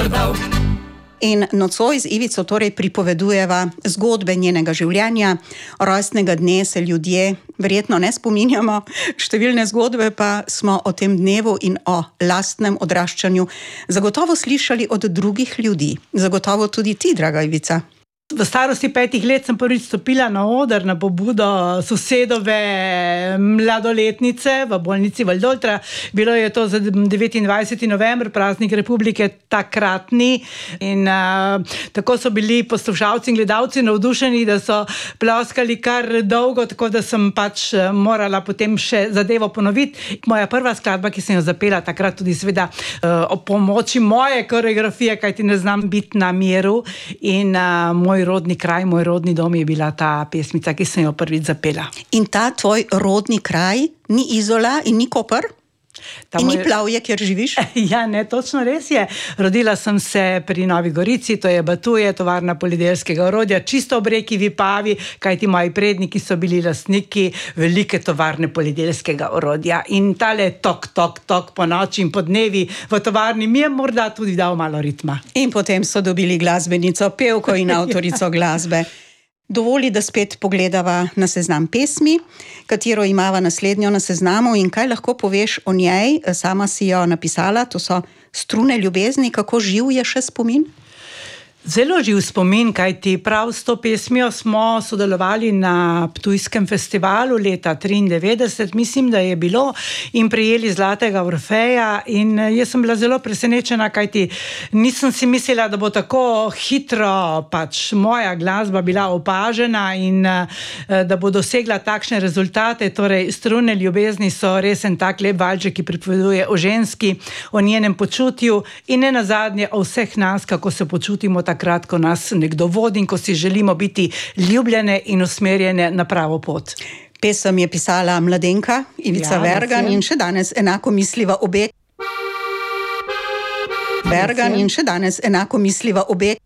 prodal. In nocoj z Ivico torej pripovedujeva zgodbe njenega življenja. Rojstnega dne se ljudje verjetno ne spominjamo, številne zgodbe pa smo o tem dnevu in o lastnem odraščanju zagotovo slišali od drugih ljudi. Zagotovo tudi ti, draga Ivica. V starosti 5 let sem prvič stopila na oder na pobudo sosedove mladoletnice v bolnici Valdoltra. Bilo je to za 29. november, praznik Republike takratni. In tako so bili poslušalci in gledalci navdušeni, da so ploskali kar dolgo, tako da sem pač morala potem še zadevo ponoviti. Moja prva skladba, ki sem jo zapela takrat tudi seveda o pomoči moje koreografije, kajti ne znam biti na miru, in moj rodni kraj, moj rodni dom je bila ta pesmica, ki sem jo prvič zapela. In ta tvoj rodni kraj ni Izola in ni Koper? In ni Plavje, kjer živiš? Ja, ne, točno res je. Rodila sem se pri Novi Gorici, to je Batuje, tovarna poljedelskega orodja, čisto ob reki Vipavi, kajti moji predniki so bili lastniki velike tovarne poljedelskega orodja. In tale tok po noči in po dnevi v tovarni mi je morda tudi dal malo ritma. In potem so dobili glasbenico, pevko in avtorico glasbe. Dovoli, da spet pogledava na seznam pesmi, katero imava naslednjo na seznamu, in kaj lahko poveš o njej. Sama si jo napisala, to so Strune ljubezni. Kako živ je še spomin? Zelo živ spomin, kajti prav s to pesmijo smo sodelovali na Ptujskem festivalu leta 1993, mislim, da je bilo, in prejeli Zlatega Orfeja, in jaz sem bila zelo presenečena, kajti nisem si mislila, da bo tako hitro pač moja glasba bila opažena in da bo dosegla takšne rezultate. Torej, Strune ljubezni so res en tak lep valček, ki pripoveduje o ženski, o njenem počutju in ne nazadnje o vseh nas, kako se počutimo takrat, ko nas nekdo vodi in ko si želimo biti ljubljene in usmerjene na pravo pot. Pesem je pisala mladenka Ivica Vergan in še danes enako misliva obe.